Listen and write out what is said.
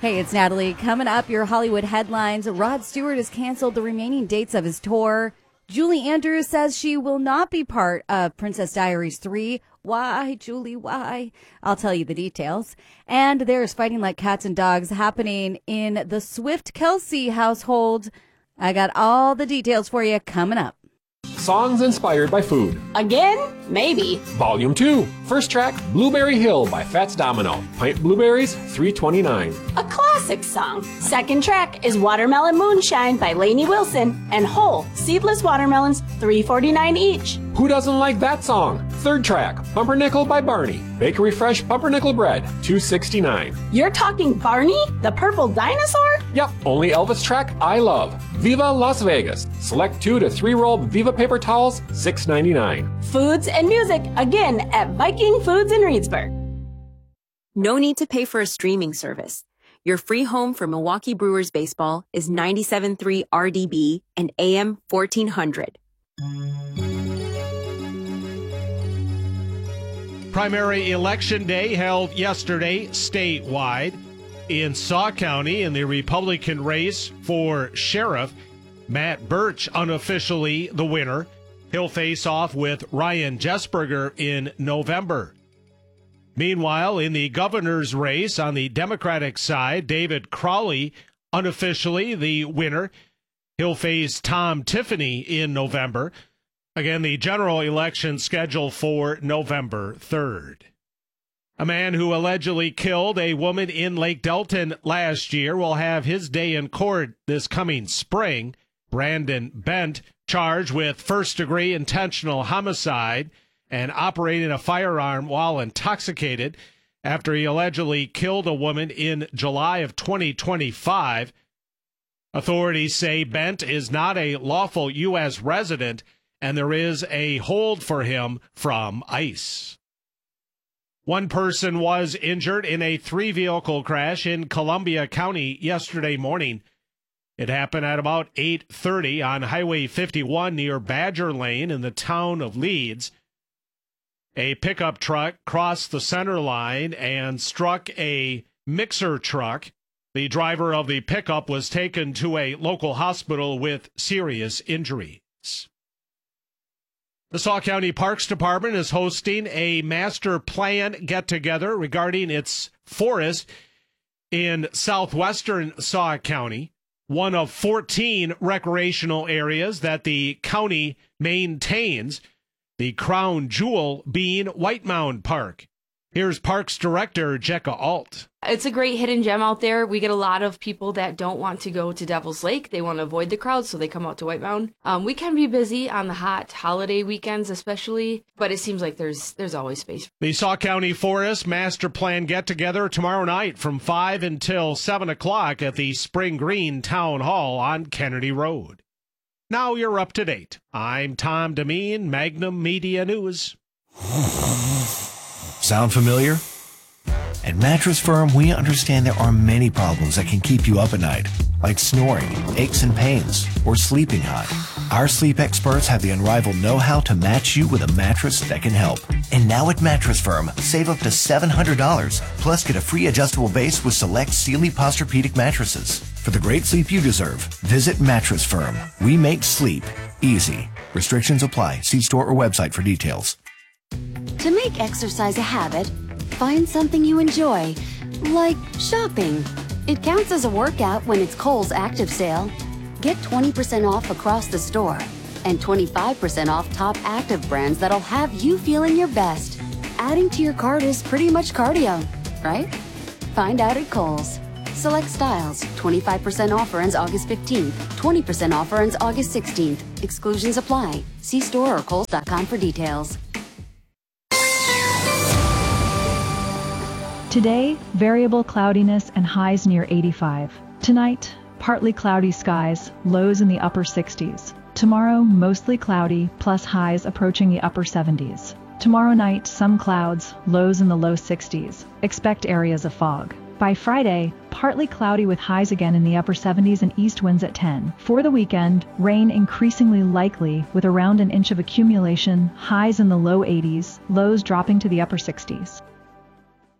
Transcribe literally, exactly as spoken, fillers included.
Hey, it's Natalie. Coming up, your Hollywood headlines. Rod Stewart has canceled the remaining dates of his tour. Julie Andrews says she will not be part of Princess Diaries three. Why, Julie, why? I'll tell you the details. And there's fighting like cats and dogs happening in the Swift-Kelsey household. I got all the details for you coming up. Songs inspired by food. Again? Maybe. Volume two. First track, Blueberry Hill by Fats Domino. Pint blueberries, three twenty-nine. A classic song. Second track is Watermelon Moonshine by Lainey Wilson. And whole, seedless watermelons, three forty-nine each. Who doesn't like that song? Third track, Pumpernickel by Barney. Bakery Fresh Pumpernickel Bread, two sixty-nine. You're talking Barney, the purple dinosaur? Yep, only Elvis track I love. Viva Las Vegas. Select two to three roll Viva paper towels, six ninety-nine. Foods and music, again at Viking Foods in Reedsburg. No need to pay for a streaming service. Your free home for Milwaukee Brewers baseball is ninety-seven point three R D B and A M fourteen hundred. Primary election day held yesterday statewide. In Sauk County, in the Republican race for sheriff, Matt Birch unofficially the winner. He'll face off with Ryan Jesberger in November. Meanwhile, in the governor's race on the Democratic side, David Crowley unofficially the winner. He'll face Tom Tiffany in November. Again, the general election scheduled for November third. A man who allegedly killed a woman in Lake Delton last year will have his day in court this coming spring. Brandon Bent, charged with first-degree intentional homicide and operating a firearm while intoxicated after he allegedly killed a woman in July of twenty twenty-five. Authorities say Bent is not a lawful U S resident, and there is a hold for him from ICE. One person was injured in a three-vehicle crash in Columbia County yesterday morning. It happened at about eight thirty on Highway fifty-one near Badger Lane in the town of Leeds. A pickup truck crossed the center line and struck a mixer truck. The driver of the pickup was taken to a local hospital with serious injuries. The Sauk County Parks Department is hosting a master plan get-together regarding its forest in southwestern Sauk County, one of fourteen recreational areas that the county maintains, the crown jewel being White Mound Park. Here's Parks Director Jekka Alt. It's a great hidden gem out there. We get a lot of people that don't want to go to Devil's Lake. They want to avoid the crowds, so they come out to White Mound. Um, we can be busy on the hot holiday weekends especially, but it seems like there's there's always space. The Sauk County Forest Master Plan get-together tomorrow night from five until seven o'clock at the Spring Green Town Hall on Kennedy Road. Now you're up to date. I'm Tom Demeen, Magnum Media News. Sound familiar? At Mattress Firm, we understand there are many problems that can keep you up at night, like snoring, aches and pains, or sleeping hot. Our sleep experts have the unrivaled know-how to match you with a mattress that can help. And now at Mattress Firm, save up to seven hundred dollars, plus get a free adjustable base with select Sealy Posturepedic mattresses. For the great sleep you deserve, visit Mattress Firm. We make sleep easy. Restrictions apply. See store or website for details. To make exercise a habit, find something you enjoy, like shopping. It counts as a workout when it's Kohl's Active Sale. Get twenty percent off across the store and twenty-five percent off top active brands that'll have you feeling your best. Adding to your cart is pretty much cardio, right? Find out at Kohl's. Select styles. twenty-five percent offer ends August fifteenth. twenty percent offer ends August sixteenth. Exclusions apply. See store or kohls dot com for details. Today, variable cloudiness and highs near eighty-five. Tonight, partly cloudy skies, lows in the upper sixties. Tomorrow, mostly cloudy, plus highs approaching the upper seventies. Tomorrow night, some clouds, lows in the low sixties. Expect areas of fog. By Friday, partly cloudy with highs again in the upper seventies and east winds at ten. For the weekend, rain increasingly likely with around an inch of accumulation, highs in the low eighties, lows dropping to the upper sixties.